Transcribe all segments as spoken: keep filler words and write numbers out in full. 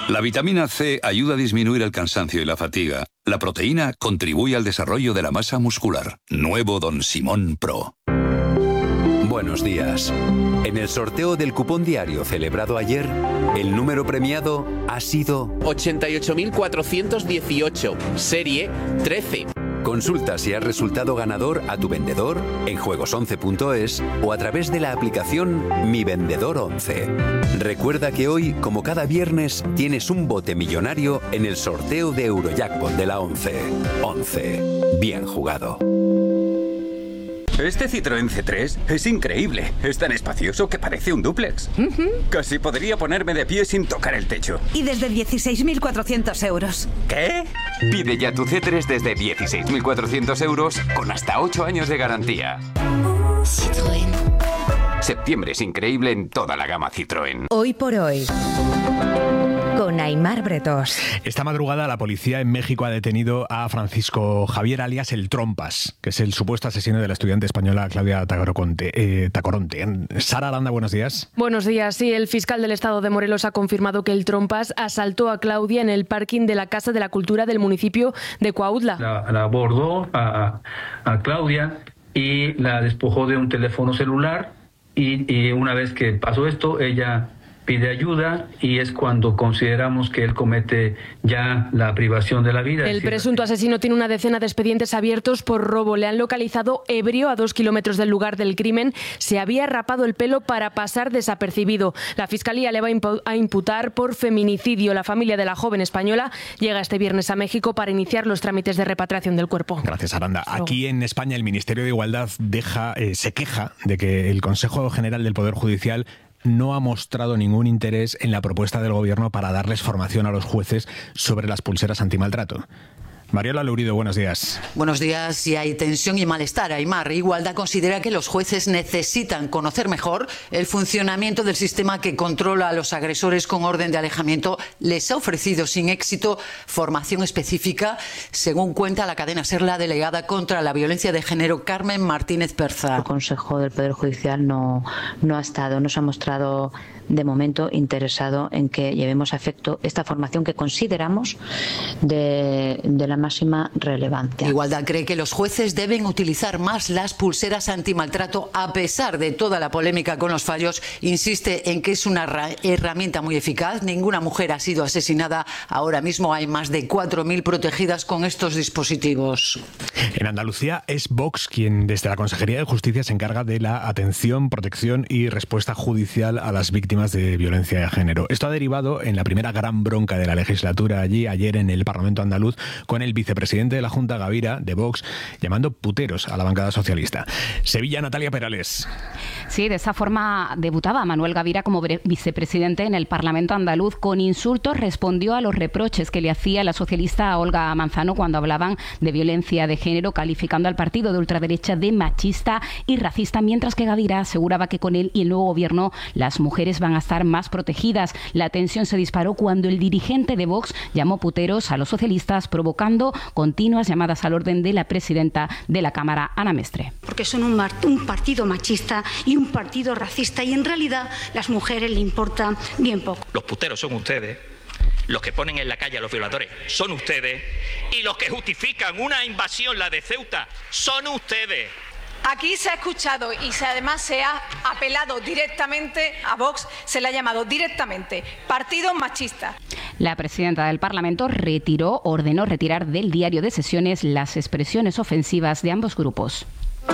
La vitamina C ayuda a disminuir el cansancio y la fatiga. La proteína contribuye al desarrollo de la masa muscular. Nuevo Don Simón Pro. Buenos días. En el sorteo del cupón diario celebrado ayer, el número premiado ha sido ochenta y ocho mil cuatrocientos dieciocho, serie trece. Consulta si has resultado ganador a tu vendedor en juegos once punto es o a través de la aplicación Mi Vendedor once. Recuerda que hoy, como cada viernes, tienes un bote millonario en el sorteo de Eurojackpot de la once. once. Bien jugado. Este Citroën C tres es increíble. Es tan espacioso que parece un dúplex. Uh-huh. Casi podría ponerme de pie sin tocar el techo. Y desde dieciséis mil cuatrocientos euros. ¿Qué? Pide ya tu C tres desde dieciséis mil cuatrocientos euros con hasta ocho años de garantía. Citroën. Septiembre es increíble en toda la gama Citroën. Hoy por hoy, con Aimar Bretós. Esta madrugada la policía en México ha detenido a Francisco Javier alias El Trompas, que es el supuesto asesino de la estudiante española Claudia Tacoronte. Eh, Tacoronte. Sara Aranda, buenos días. Buenos días. Sí, el fiscal del Estado de Morelos ha confirmado que El Trompas asaltó a Claudia en el parking de la Casa de la Cultura del municipio de Cuautla. La, la abordó a, a Claudia y la despojó de un teléfono celular y, y una vez que pasó esto, ella pide ayuda y es cuando consideramos que él comete ya la privación de la vida. El presunto asesino tiene una decena de expedientes abiertos por robo. Le han localizado ebrio a dos kilómetros del lugar del crimen. Se había rapado el pelo para pasar desapercibido. La Fiscalía le va a imputar por feminicidio. La familia de la joven española llega este viernes a México para iniciar los trámites de repatriación del cuerpo. Gracias, Aranda. Aquí en España el Ministerio de Igualdad deja, eh, se queja de que el Consejo General del Poder Judicial no ha mostrado ningún interés en la propuesta del Gobierno para darles formación a los jueces sobre las pulseras antimaltrato. Mariola Lourido, buenos días. Buenos días. Si hay tensión y malestar, Aimar, Igualdad considera que los jueces necesitan conocer mejor el funcionamiento del sistema que controla a los agresores con orden de alejamiento. Les ha ofrecido sin éxito formación específica, según cuenta la cadena SER, la delegada contra la violencia de género, Carmen Martínez Perza. El Consejo del Poder Judicial no, no ha estado, no se ha mostrado de momento interesado en que llevemos a efecto esta formación que consideramos de, de la máxima relevancia. Igualdad cree que los jueces deben utilizar más las pulseras antimaltrato a pesar de toda la polémica con los fallos. Insiste en que es una herramienta muy eficaz. Ninguna mujer ha sido asesinada. Ahora mismo hay más de cuatro mil protegidas con estos dispositivos. En Andalucía es Vox quien desde la Consejería de Justicia se encarga de la atención, protección y respuesta judicial a las víctimas de violencia de género. Esto ha derivado en la primera gran bronca de la legislatura allí ayer en el Parlamento andaluz con el vicepresidente de la Junta, Gavira, de Vox, llamando puteros a la bancada socialista. Sevilla, Natalia Perales. Sí, de esa forma debutaba Manuel Gavira como vicepresidente en el Parlamento andaluz. Con insultos respondió a los reproches que le hacía la socialista Olga Manzano cuando hablaban de violencia de género, calificando al partido de ultraderecha de machista y racista, mientras que Gavira aseguraba que con él y el nuevo gobierno las mujeres van a estar más protegidas. La tensión se disparó cuando el dirigente de Vox llamó puteros a los socialistas, provocando continuas llamadas al orden de la presidenta de la Cámara, Ana Mestre. Porque son un, un partido machista y un partido racista y en realidad las mujeres le importan bien poco. Los puteros son ustedes, los que ponen en la calle a los violadores son ustedes y los que justifican una invasión, la de Ceuta, son ustedes. Aquí se ha escuchado y se, además se ha apelado directamente a Vox, se le ha llamado directamente partido machista. La presidenta del Parlamento retiró, ordenó retirar del diario de sesiones las expresiones ofensivas de ambos grupos.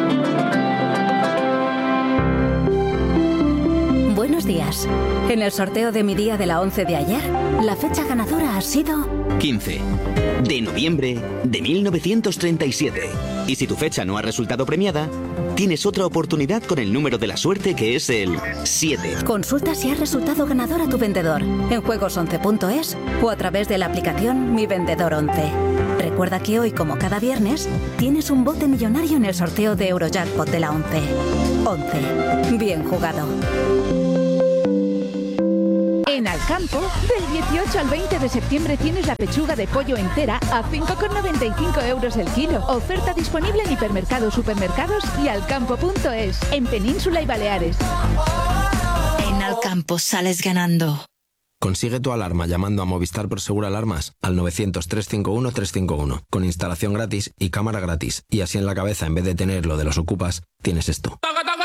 Buenos días. En el sorteo de mi día de la once de ayer, la fecha ganadora ha sido quince de noviembre de mil novecientos treinta y siete. Y si tu fecha no ha resultado premiada, tienes otra oportunidad con el número de la suerte, que es el siete. Consulta si has resultado ganador a tu vendedor en juegos once punto es o a través de la aplicación Mi Vendedor once. Recuerda que hoy, como cada viernes, tienes un bote millonario en el sorteo de Eurojackpot de la once. once. Bien jugado. En Alcampo, del dieciocho al veinte de septiembre tienes la pechuga de pollo entera a cinco con noventa y cinco euros el kilo. Oferta disponible en hipermercados, supermercados y alcampo punto es, en Península y Baleares. En Alcampo sales ganando. Consigue tu alarma llamando a Movistar Prosegur Alarmas al novecientos, trescientos cincuenta y uno, trescientos cincuenta y uno, con instalación gratis y cámara gratis. Y así en la cabeza, en vez de tener lo de los ocupas, tienes esto.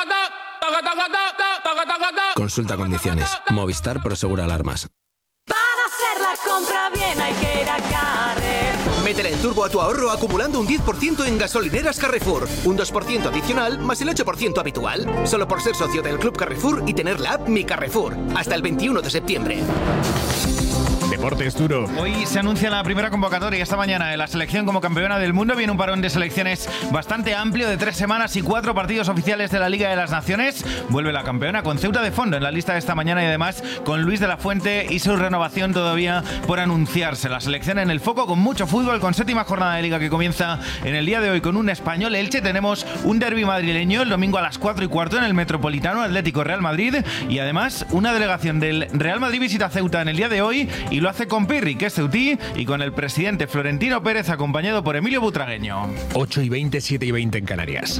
Consulta condiciones. Movistar Prosegur Alarmas. Para hacer la compra bien hay que ir a Carrefour. Métele el turbo a tu ahorro acumulando un diez por ciento en gasolineras Carrefour. Un dos por ciento adicional más el ocho por ciento habitual. Solo por ser socio del Club Carrefour y tener la app Mi Carrefour. Hasta el veintiuno de septiembre. Deportes duro. Hoy se anuncia la primera convocatoria esta mañana de la selección como campeona del mundo. Viene un parón de selecciones bastante amplio de tres semanas y cuatro partidos oficiales de la Liga de las Naciones. Vuelve la campeona con Ceuta de fondo en la lista de esta mañana y además con Luis de la Fuente y su renovación todavía por anunciarse. La selección en el foco con mucho fútbol, con séptima jornada de Liga que comienza en el día de hoy con un Español Elche. Tenemos un derbi madrileño el domingo a las cuatro y cuarto en el Metropolitano, Atlético Real Madrid, y además una delegación del Real Madrid visita Ceuta en el día de hoy y lo hace con Pirri, que es ceutí, y con el presidente Florentino Pérez acompañado por Emilio Butragueño. ocho y veinte, siete y veinte en Canarias.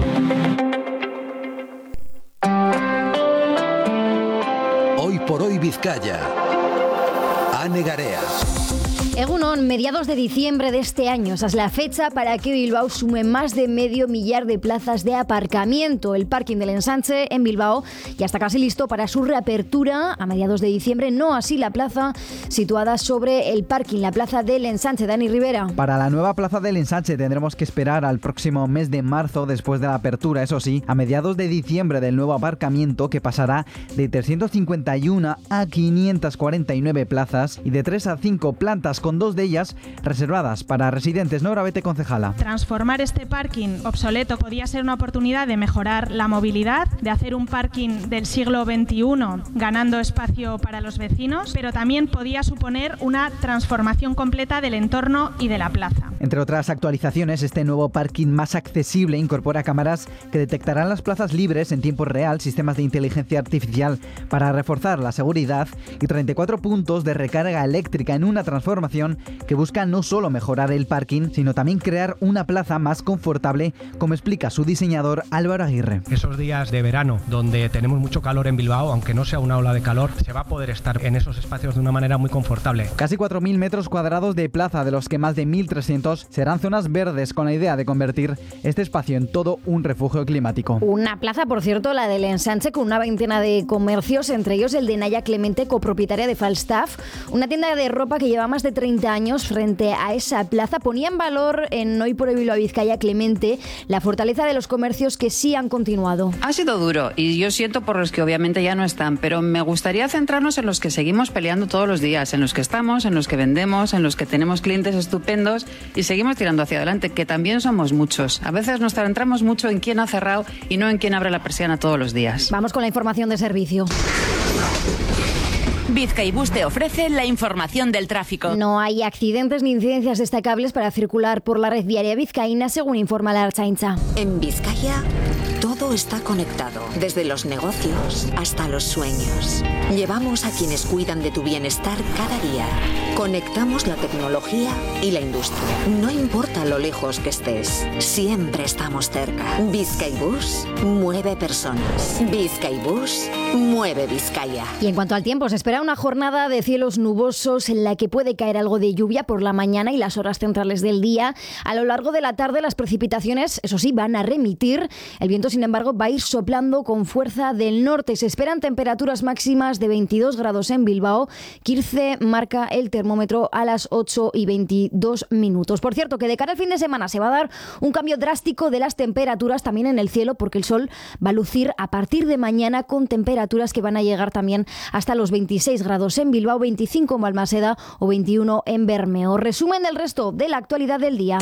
Hoy por hoy Vizcaya. Ane Garea. Egunon, mediados de diciembre de este año, esa es la fecha para que Bilbao sume más de medio millar de plazas de aparcamiento. El parking del Ensanche en Bilbao ya está casi listo para su reapertura a mediados de diciembre, no así la plaza situada sobre el parking, la plaza del Ensanche. Dani Rivera. Para la nueva plaza del Ensanche tendremos que esperar al próximo mes de marzo después de la apertura, eso sí, a mediados de diciembre del nuevo aparcamiento que pasará de trescientas cincuenta y uno a quinientas cuarenta y nueve plazas y de tres a cinco plantas con dos de ellas reservadas para residentes. Nora Bete, concejala. Transformar este parking obsoleto podía ser una oportunidad de mejorar la movilidad, de hacer un parking del siglo veintiuno ganando espacio para los vecinos, pero también podía suponer una transformación completa del entorno y de la plaza. Entre otras actualizaciones, este nuevo parking más accesible incorpora cámaras que detectarán las plazas libres en tiempo real, sistemas de inteligencia artificial para reforzar la seguridad y treinta y cuatro puntos de recarga eléctrica en una transformación que busca no solo mejorar el parking, sino también crear una plaza más confortable, como explica su diseñador Álvaro Aguirre. Esos días de verano donde tenemos mucho calor en Bilbao, aunque no sea una ola de calor, se va a poder estar en esos espacios de una manera muy confortable. Casi cuatro mil metros cuadrados de plaza, de los que más de mil trescientos serán zonas verdes, con la idea de convertir este espacio en todo un refugio climático. Una plaza, por cierto, la del Ensanche, con una veintena de comercios, entre ellos el de Naya Clemente, copropietaria de Falstaff, una tienda de ropa que lleva más de treinta años frente a esa plaza. Ponía en valor en Hoy por Hoy Bilbao Vizcaya Clemente la fortaleza de los comercios que sí han continuado. Ha sido duro y yo siento por los que obviamente ya no están, pero me gustaría centrarnos en los que seguimos peleando todos los días, en los que estamos, en los que vendemos, en los que tenemos clientes estupendos y seguimos tirando hacia adelante, que también somos muchos. A veces nos centramos mucho en quién ha cerrado y no en quién abre la persiana todos los días. Vamos con la información de servicio. Bizkaibus te ofrece la información del tráfico. No hay accidentes ni incidencias destacables para circular por la red viaria vizcaína, según informa la Ertzaintza. En Vizcaya todo está conectado, desde los negocios hasta los sueños. Llevamos a quienes cuidan de tu bienestar cada día. Conectamos la tecnología y la industria. No importa lo lejos que estés, siempre estamos cerca. Bizkaibus mueve personas. Bizkaibus mueve Vizcaya. Y en cuanto al tiempo, se espera una jornada de cielos nubosos en la que puede caer algo de lluvia por la mañana y las horas centrales del día. A lo largo de la tarde las precipitaciones, eso sí, van a remitir. El viento, sin embargo, va a ir soplando con fuerza del norte. Se esperan temperaturas máximas de veintidós grados en Bilbao. Quirce marca el termómetro a las ocho y veintidós minutos. Por cierto, que de cara al fin de semana se va a dar un cambio drástico de las temperaturas también en el cielo, porque el sol va a lucir a partir de mañana con temperaturas que van a llegar también hasta los veintiséis grados en Bilbao, veinticinco en Balmaseda o veintiuno en Bermeo. Resumen del resto de la actualidad del día.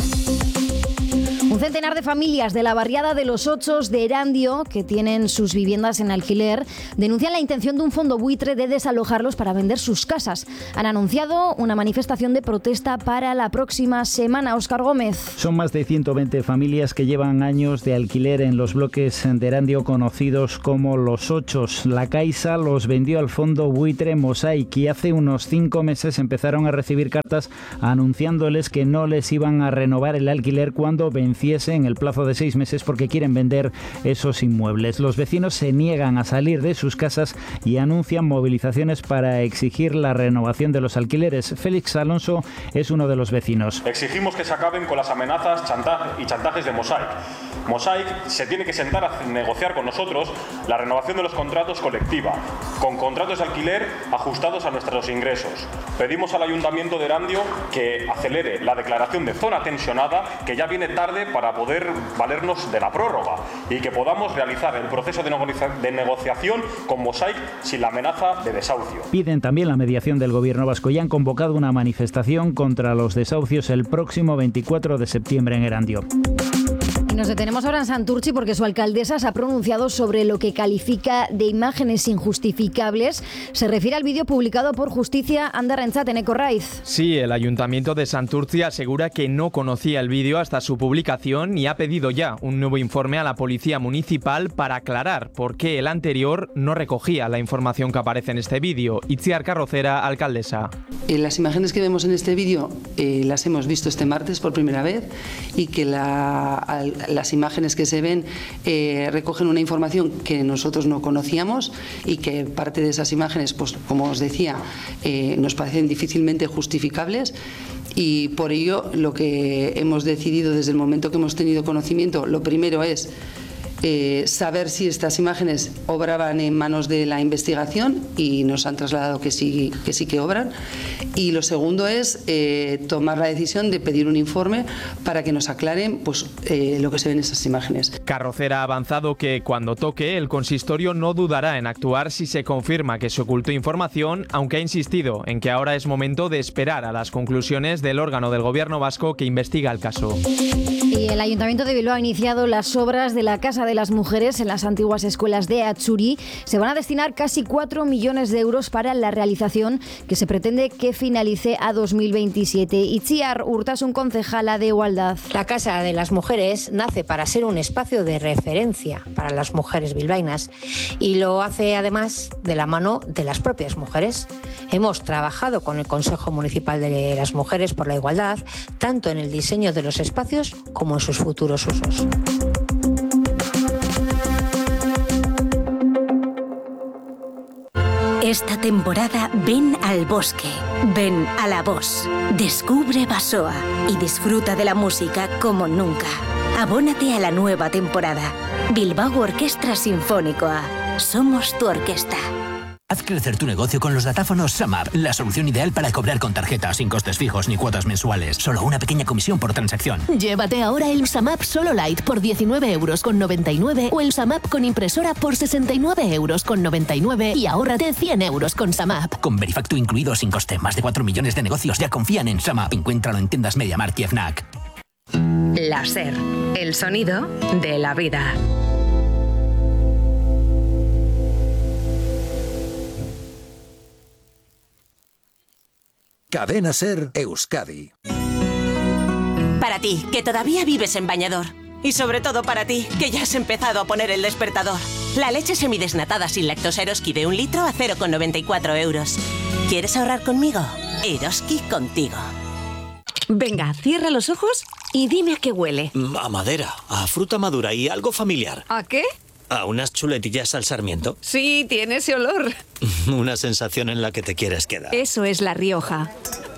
Un centenar de familias de la barriada de Los Ochos de Erandio, que tienen sus viviendas en alquiler, denuncian la intención de un fondo buitre de desalojarlos para vender sus casas. Han anunciado una manifestación de protesta para la próxima semana. Óscar Gómez. Son más de ciento veinte familias que llevan años de alquiler en los bloques de Erandio conocidos como Los Ochos. La Caixa los vendió al fondo buitre Mosaic y hace unos cinco meses empezaron a recibir cartas anunciándoles que no les iban a renovar el alquiler cuando vencía hiciese en el plazo de seis meses porque quieren vender esos inmuebles. Los vecinos se niegan a salir de sus casas y anuncian movilizaciones para exigir la renovación de los alquileres. Félix Alonso es uno de los vecinos. Exigimos que se acaben con las amenazas chantaje y chantajes de Mosaic. Mosaic se tiene que sentar a negociar con nosotros la renovación de los contratos colectiva, con contratos de alquiler ajustados a nuestros ingresos. Pedimos al Ayuntamiento de Erandio que acelere la declaración de zona tensionada, que ya viene tarde para poder valernos de la prórroga, y que podamos realizar el proceso de, negocia- de negociación con Mosaic sin la amenaza de desahucio. Piden también la mediación del Gobierno vasco y han convocado una manifestación contra los desahucios el próximo veinticuatro de septiembre en Erandio. Nos detenemos ahora en Santurtzi porque su alcaldesa se ha pronunciado sobre lo que califica de imágenes injustificables. Se refiere al vídeo publicado por Justicia Andarrentzat en Ecorraiz. Sí, el Ayuntamiento de Santurtzi asegura que no conocía el vídeo hasta su publicación y ha pedido ya un nuevo informe a la Policía Municipal para aclarar por qué el anterior no recogía la información que aparece en este vídeo. Itziar Carrocera, alcaldesa. Eh, las imágenes que vemos en este vídeo eh, las hemos visto este martes por primera vez y que la... Al, las imágenes que se ven eh, recogen una información que nosotros no conocíamos y que parte de esas imágenes, pues como os decía, eh, nos parecen difícilmente justificables, y por ello lo que hemos decidido desde el momento que hemos tenido conocimiento, lo primero es Eh, saber si estas imágenes obraban en manos de la investigación, y nos han trasladado que sí que, sí que obran, y lo segundo es eh, tomar la decisión de pedir un informe para que nos aclaren pues, eh, lo que se ve en esas imágenes. Carrocera ha avanzado que cuando toque el consistorio no dudará en actuar si se confirma que se ocultó información, aunque ha insistido en que ahora es momento de esperar a las conclusiones del órgano del Gobierno vasco que investiga el caso. Y el Ayuntamiento de Bilbao ha iniciado las obras de la Casa de las Mujeres en las antiguas escuelas de Atzuri. Se van a destinar casi cuatro millones de euros para la realización, que se pretende que finalice a dos mil veintisiete. Itziar Urtasun, concejala de Igualdad. La Casa de las Mujeres nace para ser un espacio de referencia para las mujeres bilbaínas y lo hace además de la mano de las propias mujeres. Hemos trabajado con el Consejo Municipal de las Mujeres por la Igualdad, tanto en el diseño de los espacios como en sus futuros usos. Esta temporada ven al bosque, ven a La Voz, descubre Basoa y disfruta de la música como nunca. Abónate a la nueva temporada. Bilbao Orquestra Sinfónicoa. Somos tu orquesta. Haz crecer tu negocio con los datáfonos SumUp, la solución ideal para cobrar con tarjeta sin costes fijos ni cuotas mensuales. Solo una pequeña comisión por transacción. Llévate ahora el SumUp Solo Lite por diecinueve euros con noventa y nueve o el SumUp con impresora por sesenta y nueve euros con noventa y nueve y ahórrate cien euros con SumUp. Con Verifactu incluido sin coste, más de cuatro millones de negocios ya confían en SumUp. Encuéntralo en tiendas MediaMarkt y Fnac. La SER, el sonido de la vida. Cadena SER Euskadi. Para ti, que todavía vives en bañador. Y sobre todo para ti, que ya has empezado a poner el despertador. La leche semidesnatada sin lactosa Eroski de un litro a cero coma noventa y cuatro euros. ¿Quieres ahorrar conmigo? Eroski contigo. Venga, cierra los ojos y dime a qué huele. A madera, a fruta madura y algo familiar. ¿A qué? A unas chuletillas al sarmiento. Sí, tiene ese olor. Una sensación en la que te quieres quedar. Eso es La Rioja.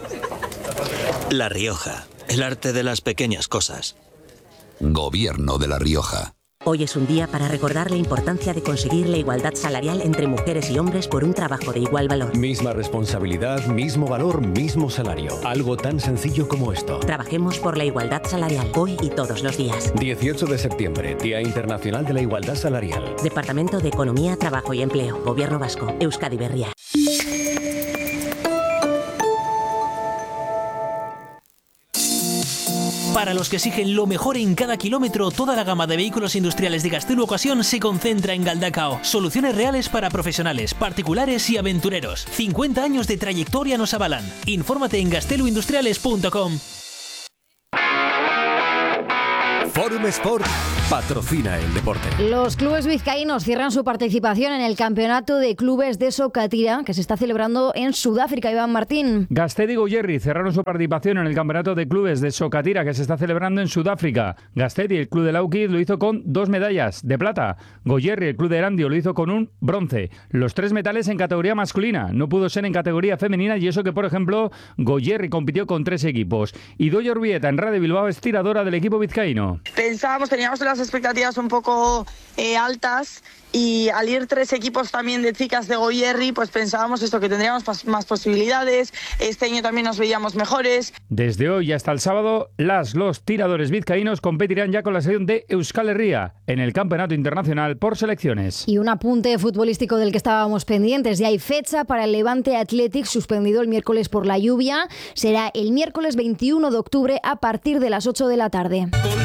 La Rioja, el arte de las pequeñas cosas. Gobierno de La Rioja. Hoy es un día para recordar la importancia de conseguir la igualdad salarial entre mujeres y hombres por un trabajo de igual valor. Misma responsabilidad, mismo valor, mismo salario. Algo tan sencillo como esto. Trabajemos por la igualdad salarial, hoy y todos los días. dieciocho de septiembre, Día Internacional de la Igualdad Salarial. Departamento de Economía, Trabajo y Empleo, Gobierno Vasco, Euskadi Berria. Para los que exigen lo mejor en cada kilómetro, toda la gama de vehículos industriales de Gaztelu Ocasión se concentra en Galdakao. Soluciones reales para profesionales, particulares y aventureros. cincuenta años de trayectoria nos avalan. Infórmate en gazteluindustriales punto com. Forum Sport patrocina el deporte. Los clubes vizcaínos cierran su participación en el Campeonato de Clubes de Sokatira, que se está celebrando en Sudáfrica. Iván Martín. Gaztedi y Goierri cerraron su participación en el Campeonato de Clubes de Sokatira, que se está celebrando en Sudáfrica. Gaztedi, el club de Laukiz, lo hizo con dos medallas de plata. Goierri, el club de Erandio, lo hizo con un bronce. Los tres metales en categoría masculina. No pudo ser en categoría femenina, y eso que, por ejemplo, Goierri compitió con tres equipos. Y Doya Urbieta, en Radio Bilbao, es tiradora del equipo vizcaíno. Pensábamos, teníamos las expectativas un poco eh, altas, y al ir tres equipos también de chicas de Goierri, pues pensábamos esto, que tendríamos más posibilidades. Este año también nos veíamos mejores. Desde hoy hasta el sábado, las los tiradores vizcaínos competirán ya con la selección de Euskal Herria en el Campeonato Internacional por Selecciones. Y un apunte futbolístico del que estábamos pendientes. Ya hay fecha para el Levante Athletic, suspendido el miércoles por la lluvia. Será el miércoles veintiuno de octubre a partir de las ocho de la tarde.